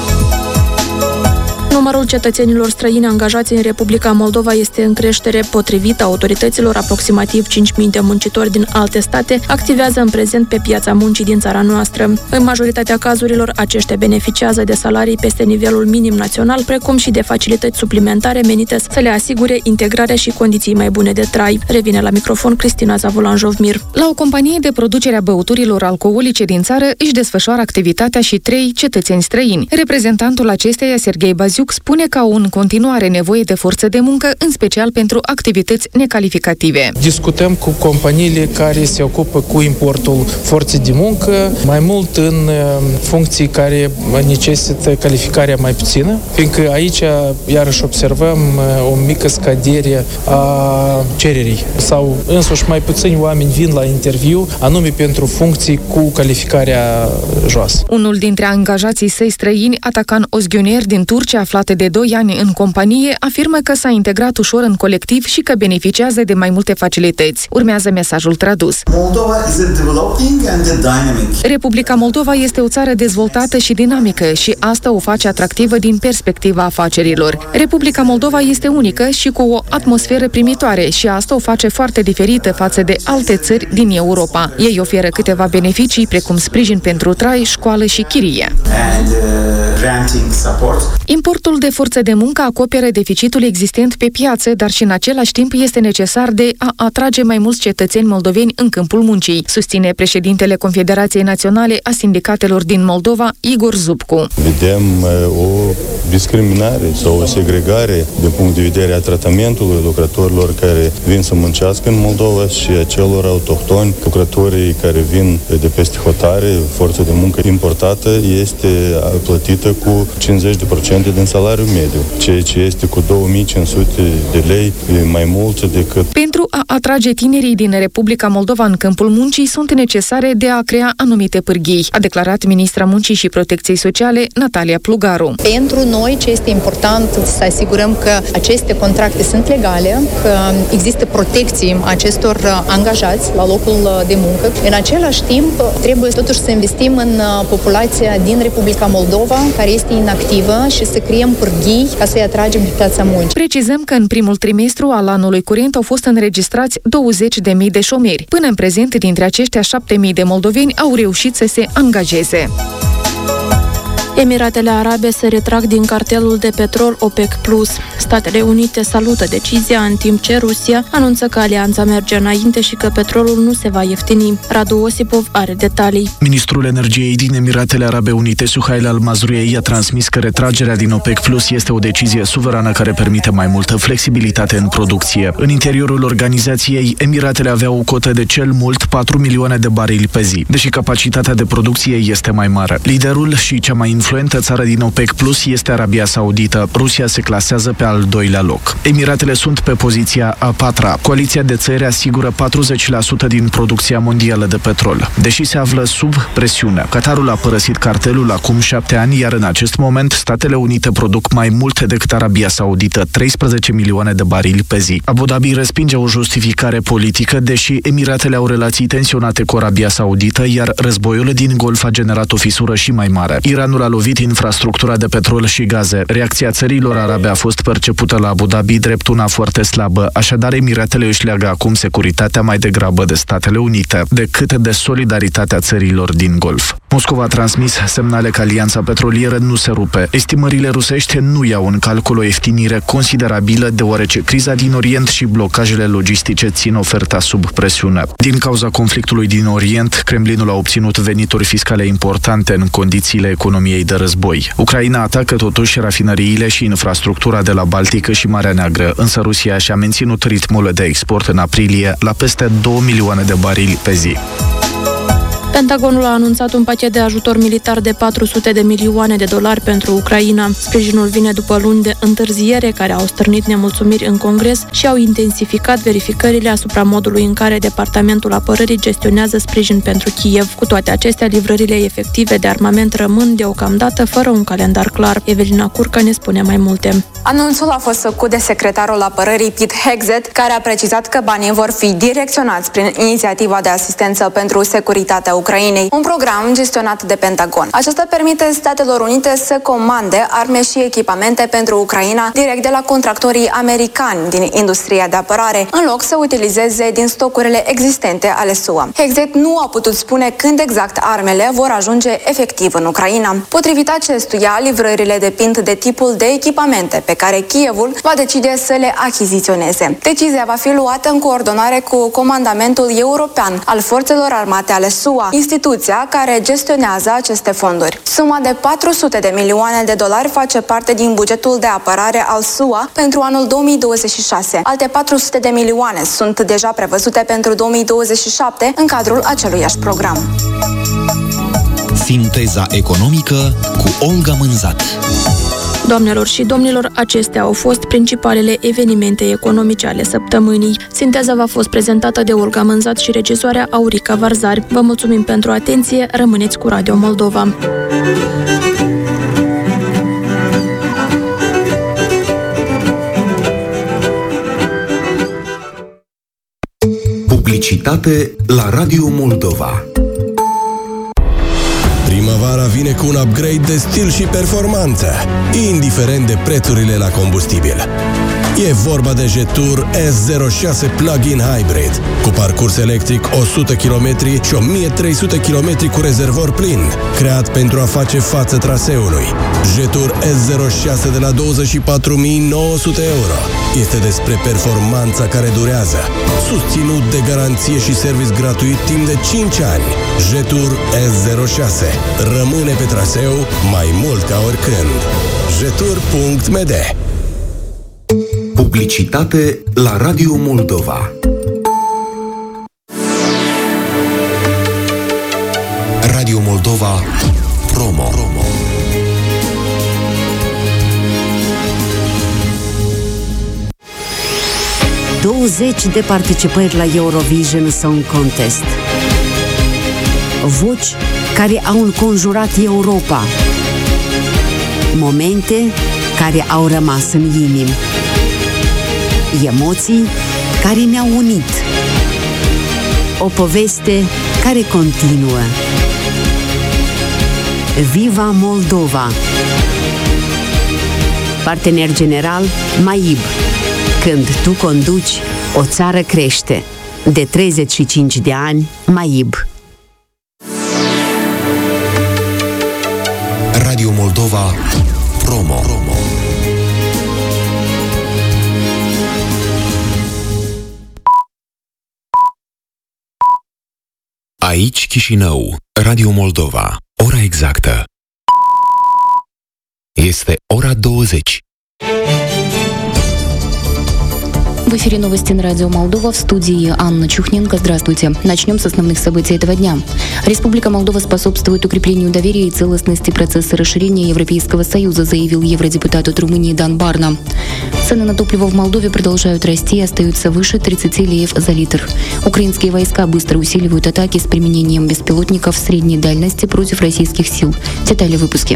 Numărul cetățenilor străini angajați în Republica Moldova este în creștere. Potrivit autorităților, aproximativ 5.000 de muncitori din alte state activează în prezent pe piața muncii din țara noastră. În majoritatea cazurilor, aceștia beneficiază de salarii peste nivelul minim național, precum și de facilități suplimentare menite să le asigure integrarea și condiții mai bune de trai. Revine la microfon Cristina Zavulan-Jovmir.
La o companie de producere a băuturilor alcoolice din țară își desfășoară activitatea și 3 cetățeni străini. Reprezentantul acesteia, Serghei Baziuc, spune că au în continuare nevoie de forță de muncă, în special pentru activități necalificative.
Discutăm cu companiile care se ocupă cu importul forței de muncă, mai mult în funcții care necesită calificarea mai puțină, fiindcă aici iarăși observăm o mică scădere a cererii sau însuși mai puțini oameni vin la interviu, anume pentru funcții cu calificarea joasă.
Unul dintre angajații săi străini, Atakan Ozgioner din Turcia, aflat de 2 ani în companie, afirmă că s-a integrat ușor în colectiv și că beneficiază de mai multe facilități. Urmează mesajul tradus. Republica Moldova este o țară dezvoltată și dinamică și asta o face atractivă din perspectiva afacerilor. Republica Moldova este unică și cu o atmosferă primitoare și asta o face foarte diferită față de alte țări din Europa. Ei oferă câteva beneficii precum sprijin pentru trai, școală și chirie. Importul de forță de muncă acoperă deficitul existent pe piață, dar și în același timp este necesar de a atrage mai mulți cetățeni moldoveni în câmpul muncii, susține președintele Confederației Naționale a Sindicatelor din Moldova, Igor Zubcu.
Vedem o discriminare sau o segregare din punct de vedere a tratamentului lucrătorilor care vin să muncească în Moldova și a celor autohtoni, lucrătorii care vin de peste hotare, forță de muncă importată este plătită cu 50% 20% din salariul mediu, ceea ce este cu 2500 de lei mai mult decât...
Pentru a atrage tinerii din Republica Moldova în câmpul muncii sunt necesare de a crea anumite pârghii, a declarat ministra Muncii și Protecției Sociale, Natalia Plugaru.
Pentru noi ce este important să asigurăm că aceste contracte sunt legale, că există protecții acestor angajați la locul de muncă. În același timp, trebuie totuși să investim în populația din Republica Moldova, care este inactivă, și să creăm pârghii ca să-i atragem pe piața muncii.
Precizăm că în primul trimestru al anului curent au fost înregistrați 20.000 de șomeri. Până în prezent, dintre aceștia, 7.000 de moldoveni au reușit să se angajeze.
Emiratele Arabe se retrag din cartelul de petrol OPEC+. Statele Unite salută decizia, în timp ce Rusia anunță că alianța merge înainte și că petrolul nu se va ieftini. Radu Osipov are detalii.
Ministrul Energiei din Emiratele Arabe Unite, Suhail Al-Mazrouei, a transmis că retragerea din OPEC+ este o decizie suverană care permite mai multă flexibilitate în producție. În interiorul organizației, Emiratele aveau o cotă de cel mult 4 milioane de barili pe zi, deși capacitatea de producție este mai mare. Liderul și cea mai influentă țară din OPEC+ este Arabia Saudită. Rusia se clasează pe al doilea loc. Emiratele sunt pe poziția a patra. Coaliția de țări asigură 40% din producția mondială de petrol, deși se află sub presiune. Qatarul a părăsit cartelul acum 7 ani, iar în acest moment Statele Unite produc mai multe decât Arabia Saudită, 13 milioane de barili pe zi. Abu Dhabi respinge o justificare politică, deși Emiratele au relații tensionate cu Arabia Saudită, iar războiul din Golf a generat o fisură și mai mare. Iranul a lovit infrastructura de petrol și gaze. Reacția țărilor arabe a fost percepută la Abu Dhabi drept una foarte slabă, așadar Emiratele își leagă acum securitatea mai degrabă de Statele Unite decât de solidaritatea țărilor din Golf. Moscova a transmis semnale că alianța petrolieră nu se rupe. Estimările rusești nu iau în calcul o ieftinire considerabilă, deoarece criza din Orient și blocajele logistice țin oferta sub presiune. Din cauza conflictului din Orient, Kremlinul a obținut venituri fiscale importante în condițiile economiei de război. Ucraina atacă totuși rafinăriile și infrastructura de la Baltică și Marea Neagră, însă Rusia și-a menținut ritmul de export în aprilie la peste 2 milioane de barili pe zi.
Pentagonul a anunțat un pachet de ajutor militar de 400 de milioane de dolari pentru Ucraina. Sprijinul vine după luni de întârziere care au stârnit nemulțumiri în Congres și au intensificat verificările asupra modului în care Departamentul Apărării gestionează sprijin pentru Kiev. Cu toate acestea, livrările efective de armament rămân deocamdată fără un calendar clar. Evelina Curcă ne spune mai multe.
Anunțul a fost făcut de secretarul Apărării Pete Hegseth, care a precizat că banii vor fi direcționați prin inițiativa de asistență pentru securitatea Ucrainei, un program gestionat de Pentagon. Aceasta permite Statelor Unite să comande arme și echipamente pentru Ucraina direct de la contractorii americani din industria de apărare, în loc să utilizeze din stocurile existente ale SUA. Hegseth nu a putut spune când exact armele vor ajunge efectiv în Ucraina. Potrivit acestuia, livrările depind de tipul de echipamente pe care Kievul va decide să le achiziționeze. Decizia va fi luată în coordonare cu Comandamentul European al Forțelor Armate ale SUA, instituția care gestionează aceste fonduri. Suma de 400 de milioane de dolari face parte din bugetul de apărare al SUA pentru anul 2026. Alte 400 de milioane sunt deja prevăzute pentru 2027 în cadrul aceluiași program.
Sinteza economică cu Olga Mânzat.
Doamnelor și domnilor, acestea au fost principalele evenimente economice ale săptămânii. Sinteza v-a fost prezentată de Olga Mânzat și regizoarea Aurica Varzari. Vă mulțumim pentru atenție, rămâneți cu Radio Moldova.
Publicitate la Radio Moldova.
Primăvara vine cu un upgrade de stil și performanță, indiferent de prețurile la combustibil. E vorba de Jetour S06 Plug-in Hybrid, cu parcurs electric 100 km și 1300 km cu rezervor plin, creat pentru a face față traseului. Jetour S06 de la 24.900 euro. Este despre performanța care durează, susținut de garanție și service gratuit timp de 5 ani. Jetour S06 rămâne pe traseu mai mult ca oricând. Jetour.md.
Publicitate la Radio Moldova. Radio Moldova Promo.
20 de participări la Eurovision Song Contest. Voci care au înconjurat Europa. Momente care au rămas în inimi. Emoții care ne-au unit. O poveste care continuă. Viva Moldova! Partener general MAIB. Când tu conduci, o țară crește. De 35 de ani, MAIB.
Radio Moldova Promo. Aici Chișinău, Radio Moldova. Ora exactă este ora 20.
В эфире новости на Радио Молдова, в студии Анна Чухненко. Здравствуйте. Начнем с основных событий этого дня. Республика Молдова способствует укреплению доверия и целостности процесса расширения Европейского Союза, заявил евродепутат от Румынии Дан Барна. Цены на топливо в Молдове продолжают расти и остаются выше 30 леев за литр. Украинские войска быстро усиливают атаки с применением беспилотников средней дальности против российских сил. Детали в выпуске.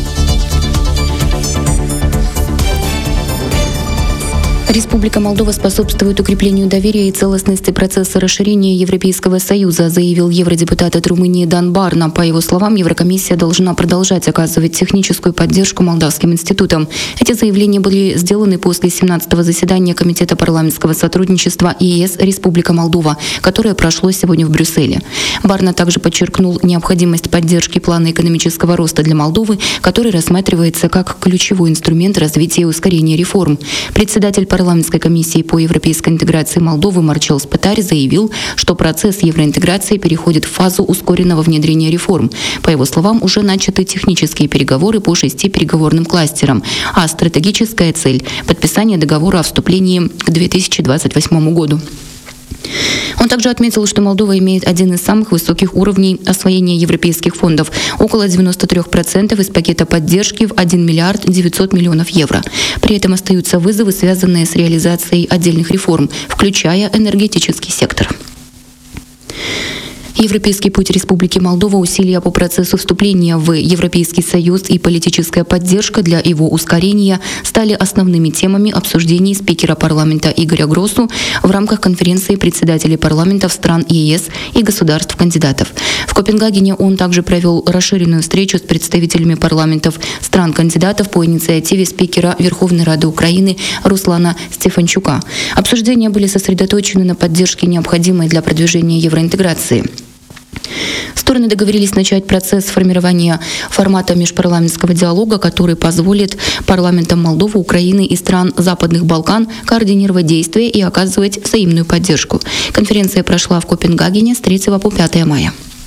Республика Молдова способствует укреплению доверия и целостности процесса расширения Европейского Союза, заявил евродепутат от Румынии Дан Барна. По его словам, Еврокомиссия должна продолжать оказывать техническую поддержку молдавским институтам. Эти заявления были сделаны после 17-го заседания Комитета парламентского сотрудничества ЕС Республика Молдова, которое прошло сегодня в Брюсселе. Барна также подчеркнул необходимость поддержки плана экономического роста для Молдовы, который рассматривается как ключевой инструмент развития и ускорения реформ. Председатель парламентской комиссии по европейской интеграции Молдовы Марчел Спатарь заявил, что процесс евроинтеграции переходит в фазу ускоренного внедрения реформ. По его словам, уже начаты технические переговоры по 6 переговорным кластерам, а стратегическая цель – подписание договора о вступлении к 2028 году. Он также отметил, что Молдова имеет один из самых высоких уровней освоения европейских фондов – около 93% из пакета поддержки в 1 миллиард 900 миллионов евро. При этом остаются вызовы, связанные с реализацией отдельных реформ, включая энергетический сектор. Европейский путь Республики Молдова, усилия по процессу вступления в Европейский Союз и политическая поддержка для его ускорения стали основными темами обсуждений спикера парламента Игоря Гросу в рамках конференции председателей парламентов стран ЕС и государств-кандидатов. В Копенгагене он также провел расширенную встречу с представителями парламентов стран-кандидатов по инициативе спикера Верховной Рады Украины Руслана Стефанчука. Обсуждения были сосредоточены на поддержке, необходимой для продвижения евроинтеграции. Стороны договорились начать процесс формирования формата межпарламентского диалога, который позволит парламентам Молдовы, Украины и стран Западных Балкан координировать действия и оказывать взаимную поддержку. Конференция прошла в Копенгагене с 3 по 5 мая.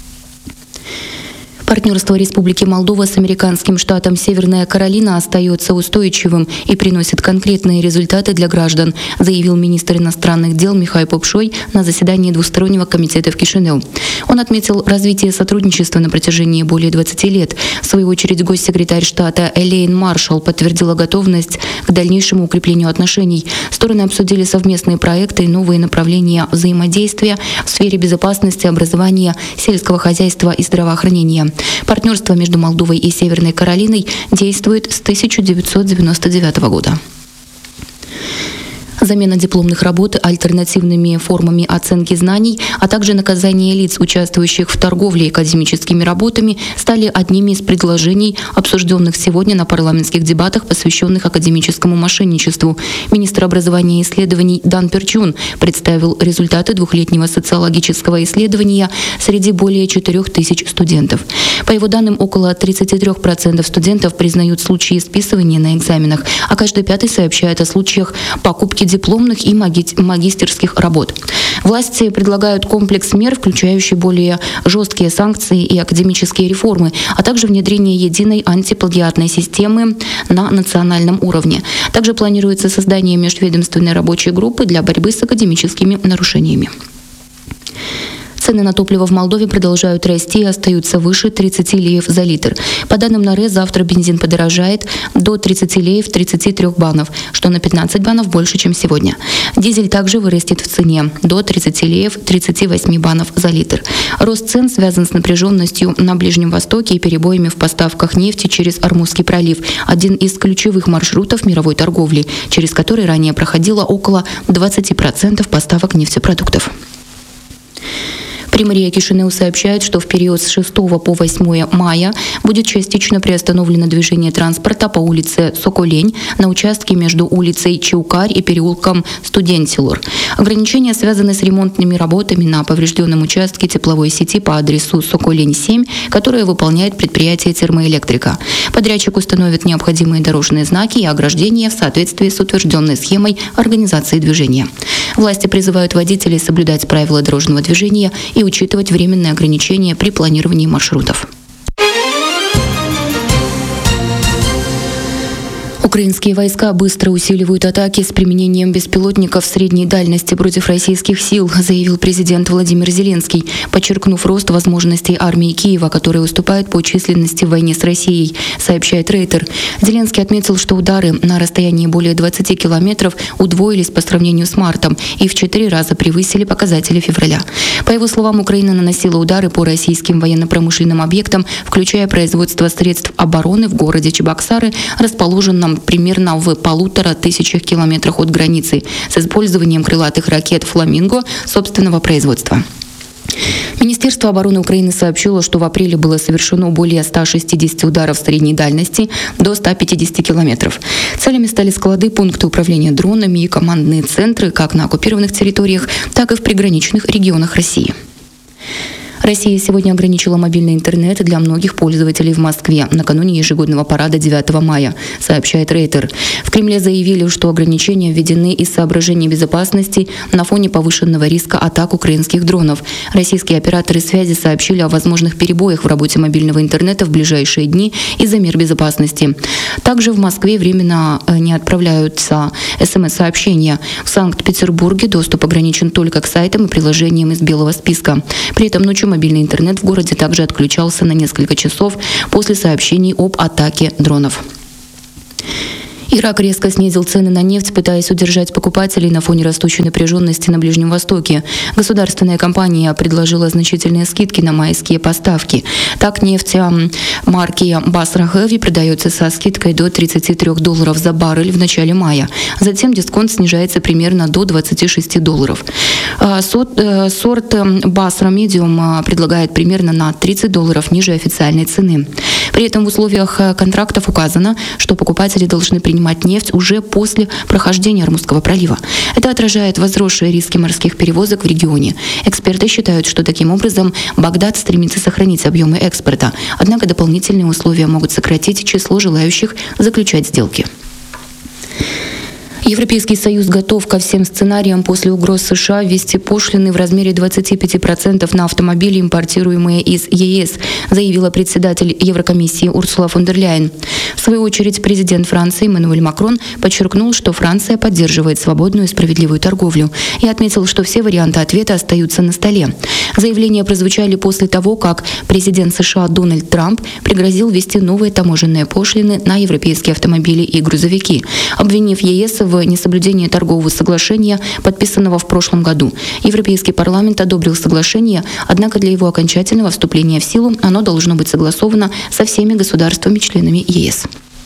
Партнерство Республики Молдова с американским штатом Северная Каролина остается устойчивым и приносит конкретные результаты для граждан, заявил министр иностранных дел Михаил Попшой на заседании двустороннего комитета в Кишиневе. Он отметил развитие сотрудничества на протяжении более 20 лет. В свою очередь, госсекретарь штата Элейн Маршалл подтвердила готовность к дальнейшему укреплению отношений. Стороны обсудили совместные проекты и новые направления взаимодействия в сфере безопасности, образования, сельского хозяйства и здравоохранения. Партнерство между Молдовой и Северной Каролиной действует с 1999 года. Замена дипломных работ альтернативными формами оценки знаний, а также наказание лиц, участвующих в торговле академическими работами, стали одними из предложений, обсужденных сегодня на парламентских дебатах, посвященных академическому мошенничеству. Министр образования и исследований Дан Перчун представил результаты двухлетнего социологического исследования среди более 4000 студентов. По его данным, около 33% студентов признают случаи списывания на экзаменах, а каждый пятый сообщает о случаях покупки дипломных и магистерских работ. Власти предлагают комплекс мер, включающий более жесткие санкции и академические реформы, а также внедрение единой антиплагиатной системы на национальном уровне. Также планируется создание межведомственной рабочей группы для борьбы с академическими нарушениями. Цены на топливо в Молдове продолжают расти и остаются выше 30 леев за литр. По данным НАРЭ, завтра бензин подорожает до 30 леев 33 банов, что на 15 банов больше, чем сегодня. Дизель также вырастет в цене до 30 леев 38 банов за литр. Рост цен связан с напряженностью на Ближнем Востоке и перебоями в поставках нефти через Ормузский пролив, один из ключевых маршрутов мировой торговли, через который ранее проходило около 20% поставок нефтепродуктов. Примария Кишинеу сообщает, что в период с 6 по 8 мая будет частично приостановлено движение транспорта по улице Соколень на участке между улицей Чиукарь и переулком Студентилор. Ограничения связаны с ремонтными работами на поврежденном участке тепловой сети по адресу Соколень-7, которое выполняет предприятие термоэлектрика. Подрядчик установит необходимые дорожные знаки и ограждения в соответствии с утвержденной схемой организации движения. Власти призывают водителей соблюдать правила дорожного движения и учитывать временные ограничения при планировании маршрутов. Украинские войска быстро усиливают атаки с применением беспилотников средней дальности против российских сил, заявил президент Владимир Зеленский, подчеркнув рост возможностей армии Киева, которая уступает по численности в войне с Россией, сообщает Рейтер. Зеленский отметил, что удары на расстоянии более 20 километров удвоились по сравнению с мартом и в 4 раза превысили показатели февраля. По его словам, Украина наносила удары по российским военно-промышленным объектам, включая производство средств обороны в городе Чебоксары, расположенном примерно в 1500 километрах от границы, с использованием крылатых ракет «Фламинго» собственного производства. Министерство обороны Украины сообщило, что в апреле было совершено более 160 ударов средней дальности до 150 километров. Целями стали склады, пункты управления дронами и командные центры как на оккупированных территориях, так и в приграничных регионах России. Россия сегодня ограничила мобильный интернет для многих пользователей в Москве накануне ежегодного парада 9 мая, сообщает Рейтер. В Кремле заявили, что ограничения введены из соображений безопасности на фоне повышенного риска атак украинских дронов. Российские операторы связи сообщили о возможных перебоях в работе мобильного интернета в ближайшие дни из-за мер безопасности. Также в Москве временно не отправляются СМС-сообщения. В Санкт-Петербурге доступ ограничен только к сайтам и приложениям из белого списка. При этом ночью мобильный интернет в городе также отключался на несколько часов после сообщений об атаке дронов. Ирак резко снизил цены на нефть, пытаясь удержать покупателей на фоне растущей напряженности на Ближнем Востоке. Государственная компания предложила значительные скидки на майские поставки. Так, нефть марки Basra Heavy продается со скидкой до $33 за баррель в начале мая. Затем дисконт снижается примерно до $26. Сорт Basra Medium предлагает примерно на $30 ниже официальной цены. При этом в условиях контрактов указано, что покупатели должны принимать нефть уже после прохождения Ормузского пролива. Это отражает возросшие риски морских перевозок в регионе. Эксперты считают, что таким образом Багдад стремится сохранить объемы экспорта, однако дополнительные условия могут сократить число желающих заключать сделки. Европейский Союз готов ко всем сценариям после угроз США ввести пошлины в размере 25% на автомобили, импортируемые из ЕС, заявила председатель Еврокомиссии Урсула фон дер Ляйен. В свою очередь, президент Франции Эммануэль Макрон подчеркнул, что Франция поддерживает свободную и справедливую торговлю, и отметил, что все варианты ответа остаются на столе. Заявления прозвучали после того, как президент США Дональд Трамп пригрозил ввести новые таможенные пошлины на европейские автомобили и грузовики, обвинив ЕС в несоблюдении торгового соглашения, подписанного в прошлом году. Европейский парламент одобрил соглашение, однако для его окончательного вступления в силу оно должно быть согласовано со всеми государствами-членами ЕС.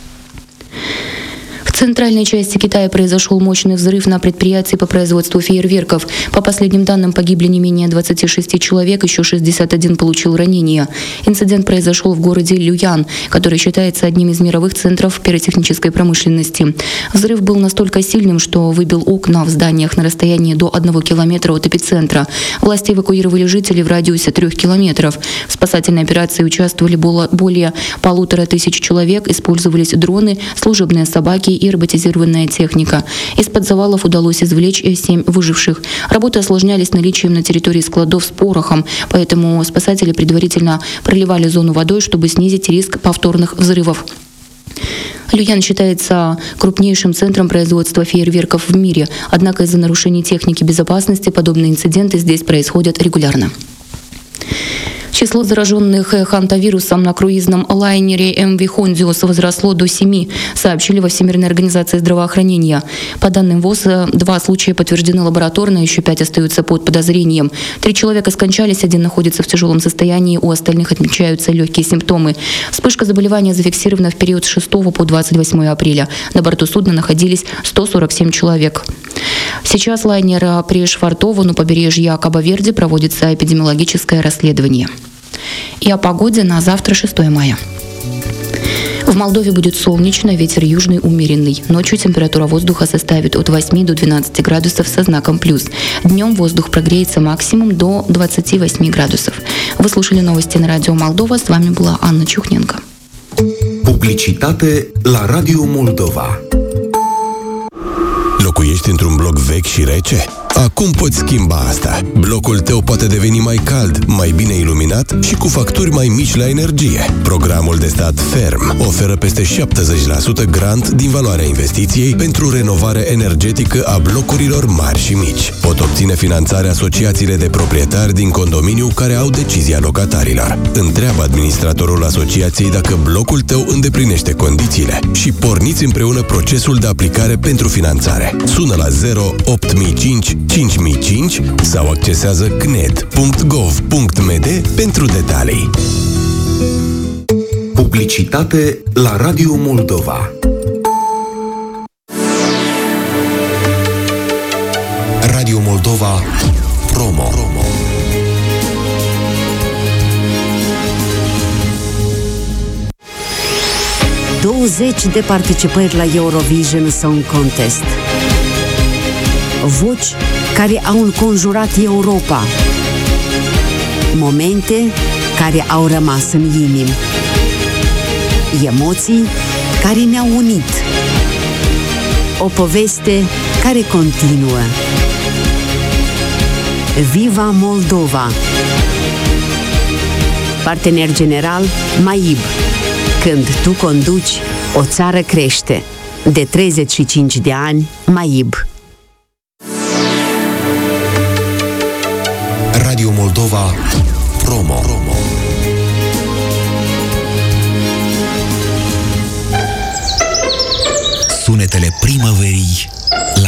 В центральной части Китая произошел мощный взрыв на предприятии по производству фейерверков. По последним данным, погибли не менее 26 человек, еще 61 получил ранения. Инцидент произошел в городе Люян, который считается одним из мировых центров пиротехнической промышленности. Взрыв был настолько сильным, что выбил окна в зданиях на расстоянии до 1 километра от эпицентра. Власти эвакуировали жителей в радиусе 3 километров. В спасательной операции участвовали более 1500 человек, использовались дроны, служебные собаки и роботизированная техника. Из-под завалов удалось извлечь 7 выживших. Работы осложнялись наличием на территории складов с порохом, поэтому спасатели предварительно проливали зону водой, чтобы снизить риск повторных взрывов. Люян считается крупнейшим центром производства фейерверков в мире, однако из-за нарушений техники безопасности подобные инциденты здесь происходят регулярно. Число зараженных хантавирусом на круизном лайнере MV Hondius возросло до 7, сообщили во Всемирной организации здравоохранения. По данным ВОЗ, 2 случая подтверждены лабораторно, еще 5 остаются под подозрением. 3 человека скончались, 1 находится в тяжелом состоянии, у остальных отмечаются легкие симптомы. Вспышка заболевания зафиксирована в период с 6 по 28 апреля. На борту судна находились 147 человек. Сейчас лайнер пришвартован у побережья Кабо-Верде, проводится эпидемиологическое расследование. И о погоде на завтра, 6 мая. В Молдове будет солнечно, ветер южный умеренный. Ночью температура воздуха составит от 8 до 12 градусов со знаком плюс. Днем воздух прогреется максимум до 28 градусов. Вы слушали новости на радио Молдова. С вами была Анна Чухненко.
Publicitate la Radio Moldova.
Locuiești într-un bloc vechi și rece? Acum poți schimba asta. Blocul tău poate deveni mai cald, mai bine iluminat și cu facturi mai mici la energie. Programul de stat FERM oferă peste 70% grant din valoarea investiției pentru renovare energetică a blocurilor mari și mici. Pot obține finanțare asociațiile de proprietari din condominiu care au decizia locatarilor. Întreabă administratorul asociației dacă blocul tău îndeplinește condițiile și porniți împreună procesul de aplicare pentru finanțare. Sună la 08005 5005 sau accesează cned.gov.md pentru detalii.
Publicitate la Radio Moldova. Radio Moldova Promo.
De participări la Eurovision Song Contest. Voci care au înconjurat Europa. Momente care au rămas în inimi. Emoții care ne-au unit. O poveste care continuă. Viva Moldova! Partener general MAIB. Când tu conduci, o țară crește. De 35 de ani, MAIB.
Radio Moldova Promo. Sunetele primăverii